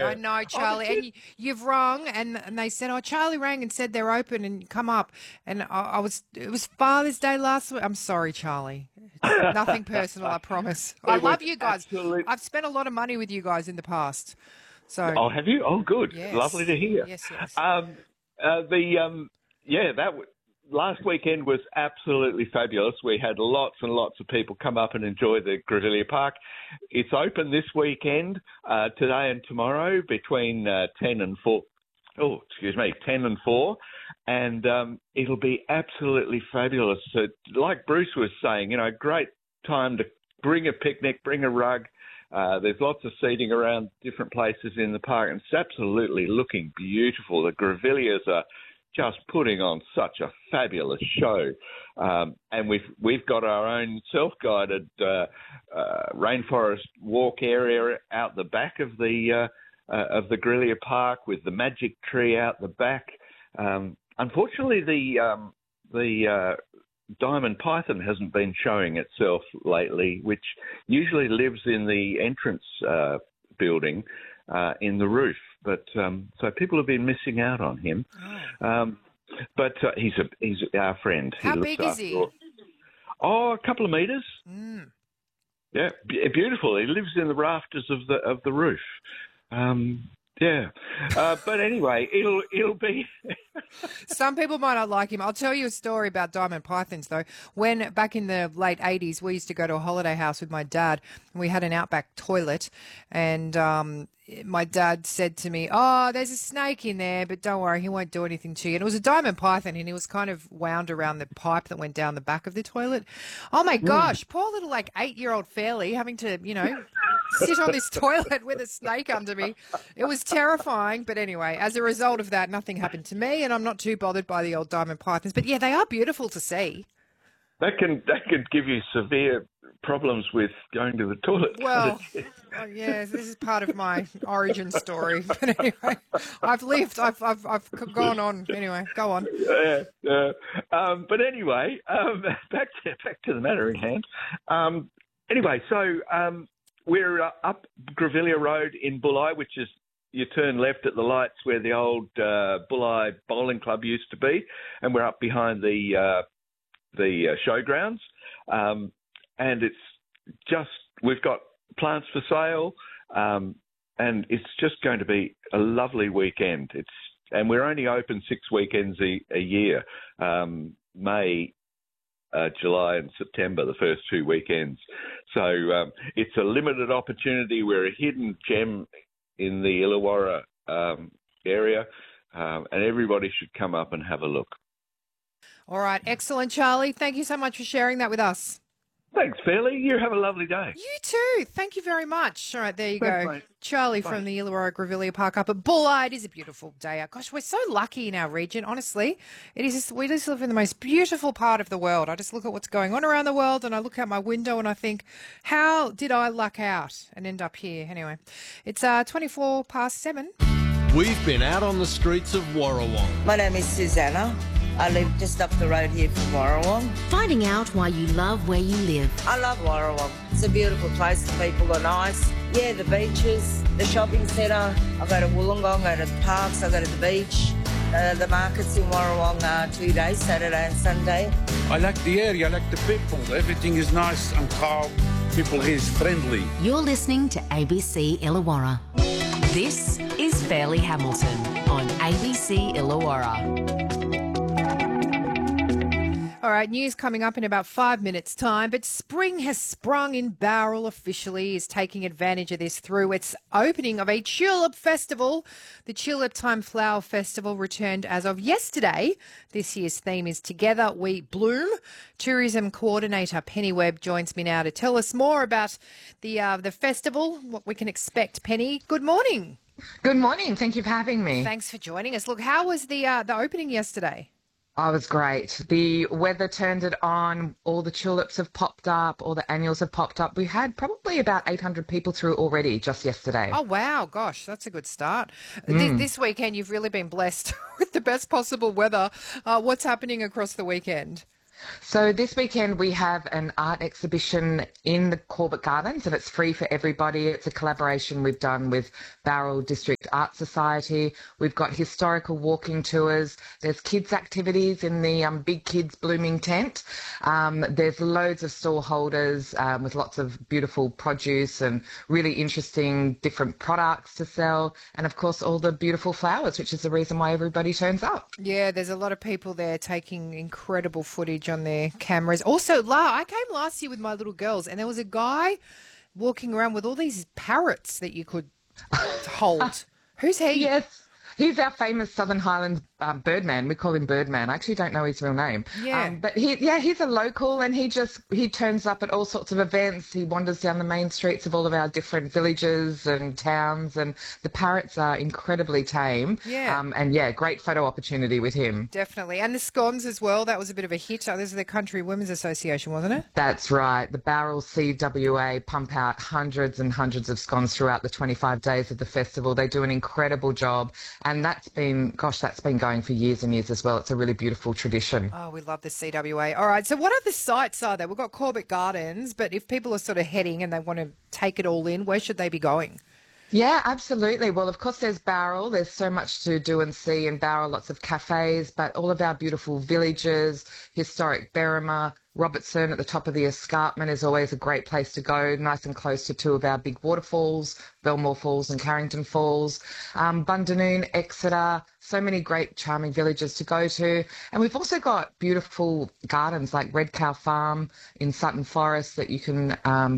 I know, Charlie, and you've rung, and they said, oh, Charlie rang and said they're open and come up, and it was Father's Day last week. I'm sorry, Charlie. It's nothing personal, I promise. I love you guys. I've spent a lot of money with you guys in the past. So. Oh, have you? Oh, good. Yes. Lovely to hear. Yes. Last weekend was absolutely fabulous. We had lots and lots of people come up and enjoy the Grevillea Park. It's open this weekend, today and tomorrow, between 10 and 4. Oh, excuse me, 10 and 4. And it'll be absolutely fabulous. So, like Bruce was saying, great time to bring a picnic, bring a rug. There's lots of seating around different places in the park, and it's absolutely looking beautiful. The Grevilleas are just putting on such a fabulous show, and we've got our own self-guided rainforest walk area out the back of the Grevillea Park with the magic tree out the back. Unfortunately, the diamond python hasn't been showing itself lately, which usually lives in the entrance building in the roof. But so people have been missing out on him. But he's our friend. How big is he? Oh, a couple of metres. Mm. Yeah, beautiful. He lives in the rafters of the roof. But anyway, it'll be. Some people might not like him. I'll tell you a story about diamond pythons, though. When back in the late 80s, we used to go to a holiday house with my dad, and we had an outback toilet, and my dad said to me, oh, there's a snake in there, but don't worry, he won't do anything to you. And it was a diamond python, and he was kind of wound around the pipe that went down the back of the toilet. Oh, my gosh, poor little, 8-year-old Fairley having to, sit on this toilet with a snake under me. It was terrifying, but anyway, as a result of that, nothing happened to me, and I'm not too bothered by the old diamond pythons. But, yeah, they are beautiful to see. That could give you severe problems with going to the toilet. Well, yes, this is part of my origin story. But anyway, I've lived. I've gone on. Anyway, go on. But anyway, back to the matter at hand. We're up Grevillea Road in Bulli, which is you turn left at the lights where the old Bulli Bowling Club used to be, and we're up behind the showgrounds. And it's just, we've got plants for sale, and it's just going to be a lovely weekend. And we're only open 6 weekends a year, May, July and September, the first 2 weekends. So it's a limited opportunity. We're a hidden gem in the Illawarra area, and everybody should come up and have a look. All right. Excellent, Charlie. Thank you so much for sharing that with us. Thanks, Fairley. You have a lovely day. You too. Thank you very much. All right, there you Thanks, go. mate. Charlie Bye. from the Illawarra Grevillea Park up at Bulli. It is a beautiful day out. Gosh, we're so lucky in our region, honestly. It is. We just live in the most beautiful part of the world. I just look at what's going on around the world and I look out my window and I think, how did I luck out and end up here? Anyway, it's 7:24. We've been out on the streets of Warrawong. My name is Susanna. I live just up the road here from Warrawong. Finding out why you love where you live. I love Warrawong. It's a beautiful place. The people are nice. Yeah, the beaches, the shopping centre. I go to Wollongong, I go to the parks, I go to the beach. The markets in Warrawong are 2 days, Saturday and Sunday. I like the area, I like the people. Everything is nice and calm. People here is friendly. You're listening to ABC Illawarra. This is Fairley Hamilton on ABC Illawarra. All right, news coming up in about 5 minutes' time, but spring has sprung in Bowral officially, is taking advantage of this through its opening of a Tulip Festival. The Tulip Time Flower Festival returned as of yesterday. This year's theme is Together We Bloom. Tourism Coordinator Penny Webb joins me now to tell us more about the festival, what we can expect. Penny, good morning. Good morning. Thank you for having me. Thanks for joining us. Look, how was the opening yesterday? Oh, it was great. The weather turned it on. All the tulips have popped up. All the annuals have popped up. We had probably about 800 people through already just yesterday. Oh, wow. Gosh, that's a good start. This weekend, you've really been blessed with the best possible weather. What's happening across the weekend? So this weekend we have an art exhibition in the Corbett Gardens, and it's free for everybody. It's a collaboration we've done with Bowral District Art Society. We've got historical walking tours. There's kids activities in the Big Kids Blooming tent. There's loads of stall holders with lots of beautiful produce and really interesting different products to sell. And of course, all the beautiful flowers, which is the reason why everybody turns up. Yeah, there's a lot of people there taking incredible footage on their cameras. Also, I came last year with my little girls, and there was a guy walking around with all these parrots that you could hold. Who's he? Yes. He's our famous Southern Highlands Birdman. We call him Birdman. I actually don't know his real name. Yeah. But he's a local, and he turns up at all sorts of events. He wanders down the main streets of all of our different villages and towns, and the parrots are incredibly tame. Yeah. And great photo opportunity with him. Definitely. And the scones as well. That was a bit of a hit. This is the Country Women's Association, wasn't it? That's right. The Bowral CWA pump out hundreds and hundreds of scones throughout the 25 days of the festival. They do an incredible job. And that's been going for years and years as well. It's a really beautiful tradition. Oh, we love the CWA. All right, so what other sites are there? We've got Corbett Gardens, but if people are sort of heading and they want to take it all in, where should they be going? Yeah, absolutely. Well, of course, there's Bowral. There's so much to do and see in Bowral, lots of cafes, but all of our beautiful villages, historic Berrima, Robertson at the top of the escarpment is always a great place to go, nice and close to two of our big waterfalls, Belmore Falls and Carrington Falls. Bundanoon, Exeter, so many great charming villages to go to. And we've also got beautiful gardens like Red Cow Farm in Sutton Forest that you can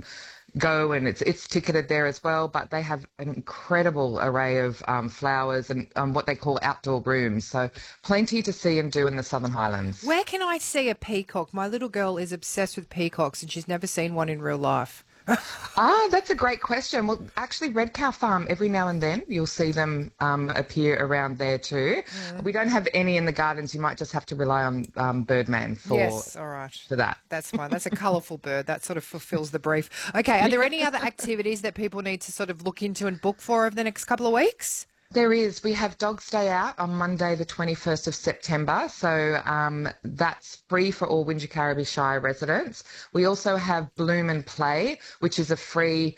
go, and it's ticketed there as well, but they have an incredible array of flowers and what they call outdoor rooms, so plenty to see and do in the Southern Highlands. Where can I see a peacock? My little girl is obsessed with peacocks and she's never seen one in real life. That's a great question. Well, actually, Red Cow Farm, every now and then you'll see them appear around there too. We don't have any in the gardens. You might just have to rely on Birdman for that. That's fine. That's a colourful bird. That sort of fulfills the brief. Okay, are there any other activities that people need to sort of look into and book for over the next couple of weeks? There is. We have Dog's Day Out on Monday, the 21st of September. So that's free for all Wingecarribee Shire residents. We also have Bloom and Play, which is a free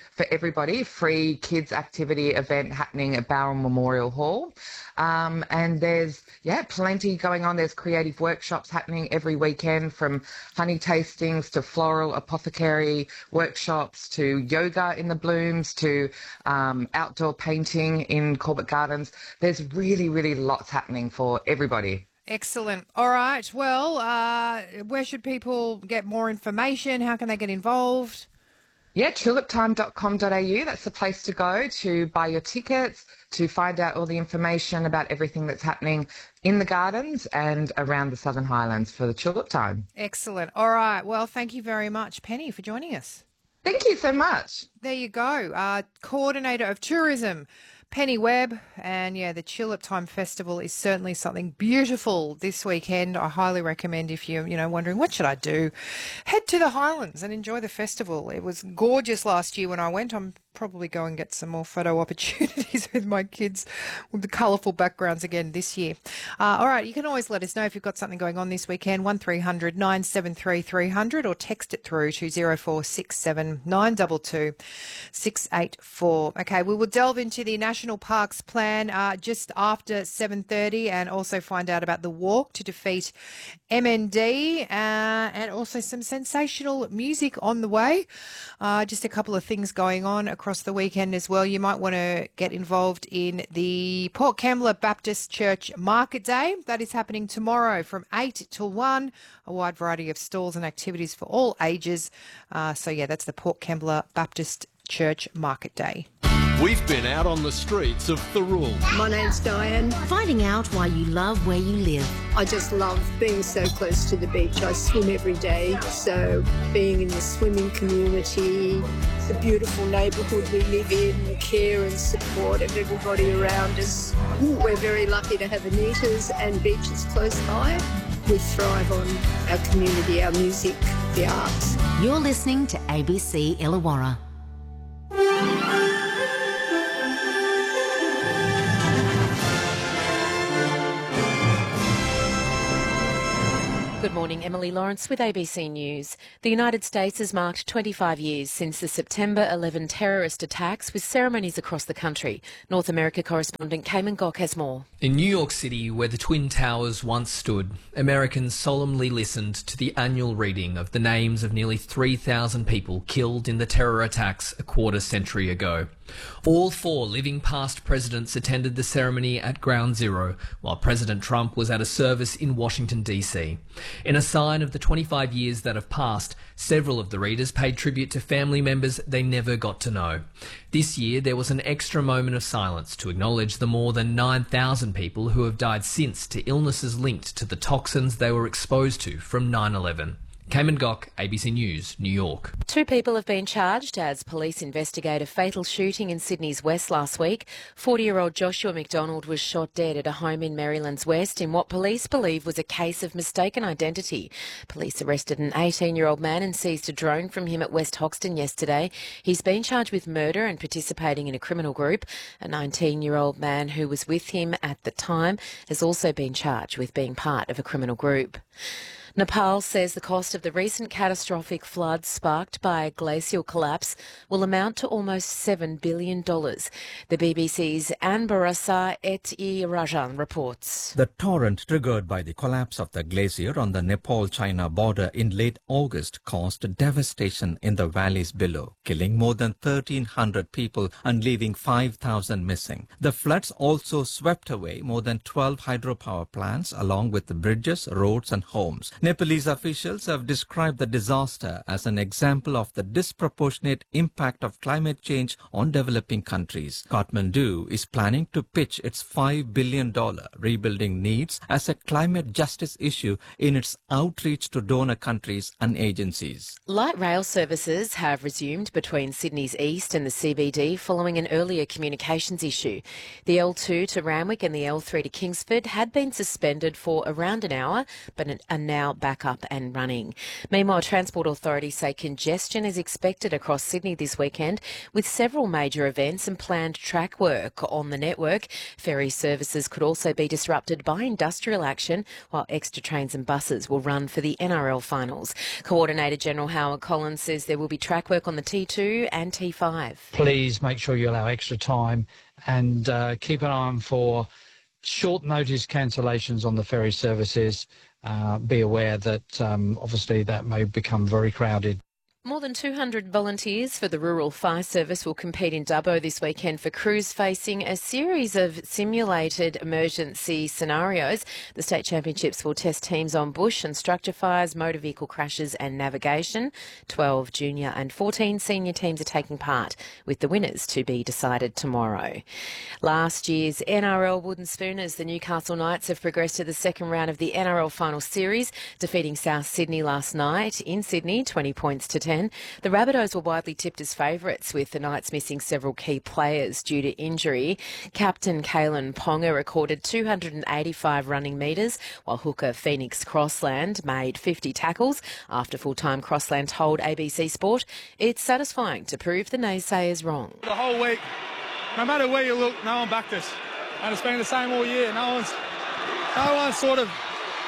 kids activity event happening at Bowral Memorial Hall. And there's, plenty going on. There's creative workshops happening every weekend, from honey tastings to floral apothecary workshops to yoga in the blooms to outdoor painting in Corbett Gardens. There's really, really lots happening for everybody. Excellent. All right. Well, where should people get more information? How can they get involved? Yeah, tuliptime.com.au. That's the place to go to buy your tickets, to find out all the information about everything that's happening in the gardens and around the Southern Highlands for the Tulip Time. Excellent. All right. Well, thank you very much, Penny, for joining us. Thank you so much. There you go. Coordinator of Tourism, Penny Webb. And the Tulip Time Festival is certainly something beautiful this weekend. I highly recommend, if you're wondering what should I do, head to the Highlands and enjoy the festival. It was gorgeous last year when I went. I'm probably go and get some more photo opportunities with my kids with the colourful backgrounds again this year. All right, you can always let us know if you've got something going on this weekend, 1300 973 300, or text it through to 0467 922 684. Okay, we will delve into the National Parks Plan just after 7:30, and also find out about the walk to defeat MND, and also some sensational music on the way. Just a couple of things going on across the weekend as well. You might want to get involved in the Port Kembla Baptist Church Market Day. That is happening tomorrow from 8 till 1. A wide variety of stalls and activities for all ages. That's the Port Kembla Baptist Church Market Day. We've been out on the streets of Thirroul. My name's Diane. Finding out why you love where you live. I just love being so close to the beach. I swim every day, so being in the swimming community, the beautiful neighbourhood we live in, the care and support of everybody around us. We're very lucky to have Anita's and beaches close by. We thrive on our community, our music, the arts. You're listening to ABC Illawarra. Good morning, Emily Lawrence with ABC News. The United States has marked 25 years since the September 11 terrorist attacks, with ceremonies across the country. North America correspondent Cayman Gok has more. In New York City, where the Twin Towers once stood, Americans solemnly listened to the annual reading of the names of nearly 3,000 people killed in the terror attacks a quarter century ago. All 4 living past presidents attended the ceremony at Ground Zero, while President Trump was at a service in Washington, D.C. In a sign of the 25 years that have passed, several of the readers paid tribute to family members they never got to know. This year, there was an extra moment of silence to acknowledge the more than 9,000 people who have died since to illnesses linked to the toxins they were exposed to from 9/11. Cayman Gok, ABC News, New York. 2 people have been charged as police investigate a fatal shooting in Sydney's West last week. 40-year-old Joshua McDonald was shot dead at a home in Maryland's West in what police believe was a case of mistaken identity. Police arrested an 18-year-old man and seized a drone from him at West Hoxton yesterday. He's been charged with murder and participating in a criminal group. A 19-year-old man who was with him at the time has also been charged with being part of a criminal group. Nepal says the cost of the recent catastrophic floods sparked by a glacial collapse will amount to almost $7 billion. The BBC's Anbarasa Rajan reports. The torrent triggered by the collapse of the glacier on the Nepal-China border in late August caused devastation in the valleys below, killing more than 1,300 people and leaving 5,000 missing. The floods also swept away more than 12 hydropower plants along with the bridges, roads and homes. Nepalese officials have described the disaster as an example of the disproportionate impact of climate change on developing countries. Kathmandu is planning to pitch its $5 billion rebuilding needs as a climate justice issue in its outreach to donor countries and agencies. Light rail services have resumed between Sydney's east and the CBD following an earlier communications issue. The L2 to Randwick and the L3 to Kingsford had been suspended for around an hour, but are now back up and running. Meanwhile, transport authorities say congestion is expected across Sydney this weekend, with several major events and planned track work on the network. Ferry services could also be disrupted by industrial action, while extra trains and buses will run for the NRL finals. Coordinator General Howard Collins says there will be track work on the T2 and T5. Please make sure you allow extra time and keep an eye on for short notice cancellations on the ferry services. Be aware that obviously that may become very crowded. More than 200 volunteers for the Rural Fire Service will compete in Dubbo this weekend for crews facing a series of simulated emergency scenarios. The state championships will test teams on bush and structure fires, motor vehicle crashes and navigation. 12 junior and 14 senior teams are taking part, with the winners to be decided tomorrow. Last year's NRL Wooden Spooners, the Newcastle Knights, have progressed to the second round of the NRL Final Series, defeating South Sydney last night in Sydney, 20 points to 10. The Rabbitohs were widely tipped as favourites, with the Knights missing several key players due to injury. Captain Kalen Ponga recorded 285 running metres, while hooker Phoenix Crossland made 50 tackles. After full-time, Crossland told ABC Sport, "It's satisfying to prove the naysayers wrong." The whole week, no matter where you look, no one backed us. And it's been the same all year. No one's sort of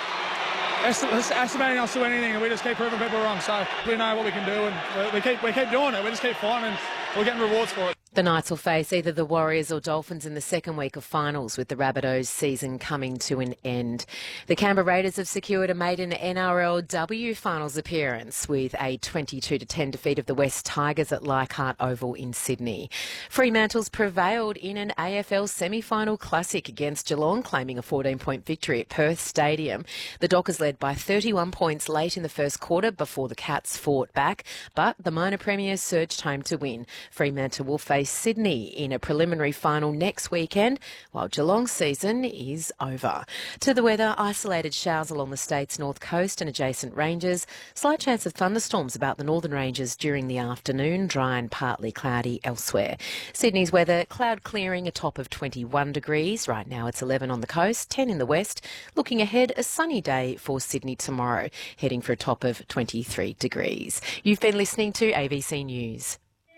estimating us to anything, and we just keep proving people wrong. So we know what we can do, and we keep doing it. We just keep fighting, and we're getting rewards for it. The Knights will face either the Warriors or Dolphins in the second week of finals, with the Rabbitohs season coming to an end. The Canberra Raiders have secured a maiden NRLW finals appearance with a 22-10 defeat of the West Tigers at Leichhardt Oval in Sydney. Fremantle's prevailed in an AFL semi-final classic against Geelong, claiming a 14-point victory at Perth Stadium. The Dockers led by 31 points late in the first quarter before the Cats fought back, but the minor premiers surged home to win. Fremantle will face Sydney in a preliminary final next weekend, while Geelong's season is over. To the weather, isolated showers along the state's north coast and adjacent ranges. Slight chance of thunderstorms about the northern ranges during the afternoon, dry and partly cloudy elsewhere. Sydney's weather, cloud clearing, a top of 21 degrees. Right now it's 11 on the coast, 10 in the west. Looking ahead, a sunny day for Sydney tomorrow, heading for a top of 23 degrees. You've been listening to ABC News.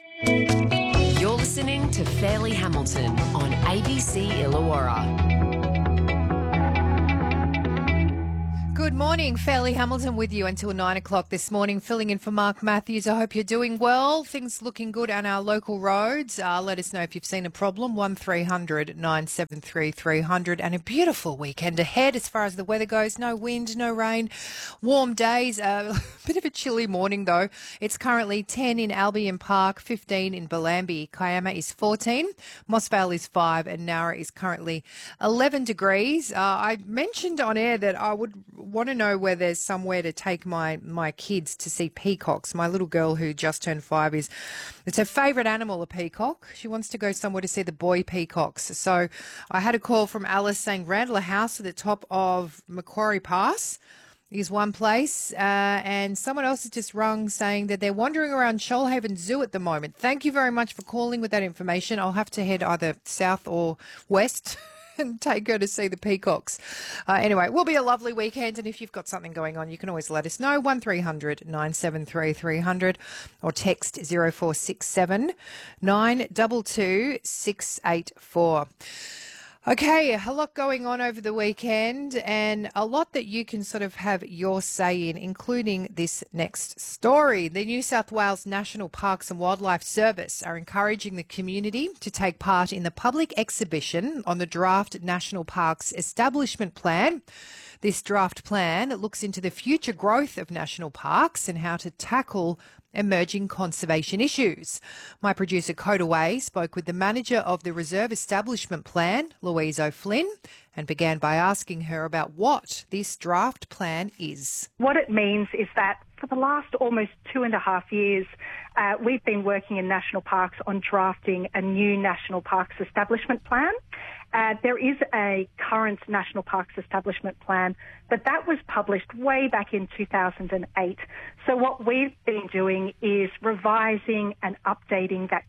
You're listening to Fairly Hamilton on ABC Illawarra. Good morning, Fairleigh Hamilton with you until 9 o'clock this morning, filling in for Mark Matthews. I hope you're doing well. Things looking good on our local roads. Let us know if you've seen a problem, 1300 973 300. And a beautiful weekend ahead as far as the weather goes. No wind, no rain, warm days. A bit of a chilly morning though. It's currently 10 in Albion Park, 15 in Bellambi. Kiama is 14, Mossvale is 5 and Nowra is currently 11 degrees. I mentioned on air that I would want to know where there's somewhere to take my kids to see peacocks. My little girl who just turned 5 it's her favourite animal, a peacock. She wants to go somewhere to see the boy peacocks. So I had a call from Alice saying Randler House at the top of Macquarie Pass is one place, and someone else has just rung saying that they're wandering around Shoalhaven Zoo at the moment. Thank you very much for calling with that information. I'll have to head either south or west and take her to see the peacocks. Anyway, it will be a lovely weekend, and if you've got something going on, you can always let us know, 1300 973 300 or text 0467 922 684. Okay, a lot going on over the weekend and a lot that you can sort of have your say in, including this next story. The New South Wales National Parks and Wildlife Service are encouraging the community to take part in the public exhibition on the draft National Parks Establishment Plan. This draft plan looks into the future growth of national parks and how to tackle emerging conservation issues. My producer Coda Way spoke with the manager of the Reserve Establishment Plan, Louise O'Flynn, and began by asking her about what this draft plan is. What it means is that for the last almost 2.5 years, we've been working in national parks on drafting a new National Parks Establishment Plan. There is a current National Parks Establishment Plan, but that was published way back in 2008. So what we've been doing is revising and updating that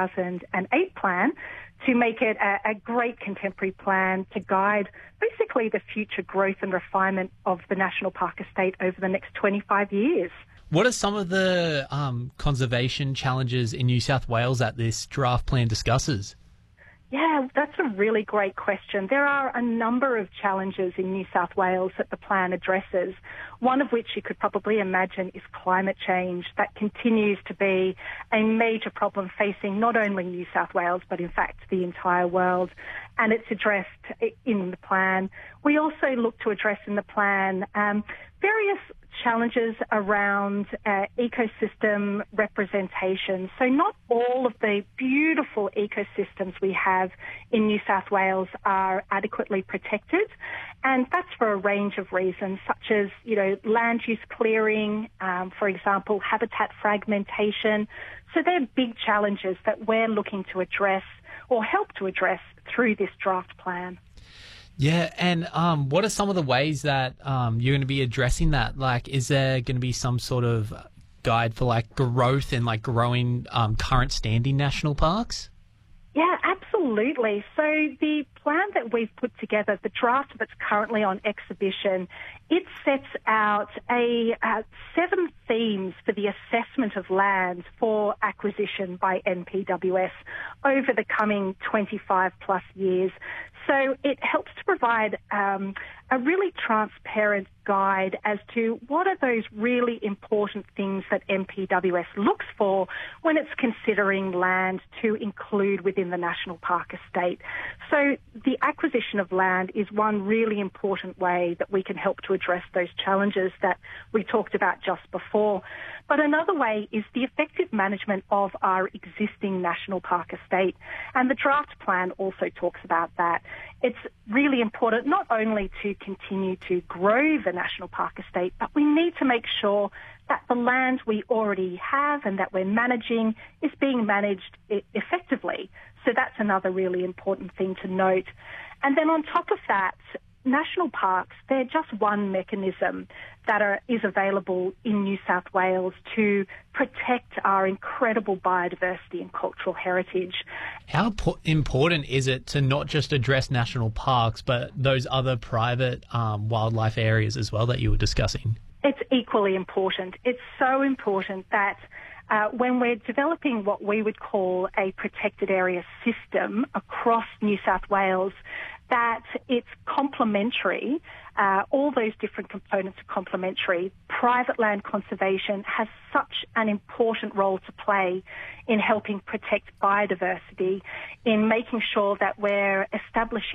2008 plan to make it a great contemporary plan to guide basically the future growth and refinement of the National Park Estate over the next 25 years. What are some of the conservation challenges in New South Wales that this draft plan discusses? Yeah, that's a really great question. There are a number of challenges in New South Wales that the plan addresses, one of which you could probably imagine is climate change. That continues to be a major problem facing not only New South Wales, but in fact the entire world, and it's addressed in the plan. We also look to address in the plan various challenges around ecosystem representation. So not all of the beautiful ecosystems we have in New South Wales are adequately protected, and that's for a range of reasons, such as, land use clearing, for example, habitat fragmentation. So they're big challenges that we're looking to address or help to address through this draft plan. Yeah, and what are some of the ways that you're going to be addressing that? Like, is there going to be some sort of guide for, like, growth and, like, growing current standing national parks? Yeah, absolutely. So the plan that we've put together, the draft that's currently on exhibition, it sets out 7 themes for the assessment of land for acquisition by NPWS over the coming 25 plus years. So it helps to provide a really transparent guide as to what are those really important things that NPWS looks for when it's considering land to include within the National Park Estate. So the acquisition of land is one really important way that we can help to address those challenges that we talked about just before. But another way is the effective management of our existing National Park Estate. And the draft plan also talks about that. It's really important not only to continue to grow the National Park Estate, but we need to make sure that the land we already have and that we're managing is being managed effectively. So that's another really important thing to note. And then on top of that, national parks, they're just one mechanism that is available in New South Wales to protect our incredible biodiversity and cultural heritage. How important is it to not just address national parks, but those other private wildlife areas as well that you were discussing? It's equally important. It's so important that when we're developing what we would call a protected area system across New South Wales, that it's complementary. All those different components are complementary. Private land conservation has such an important role to play in helping protect biodiversity, in making sure that we're establishing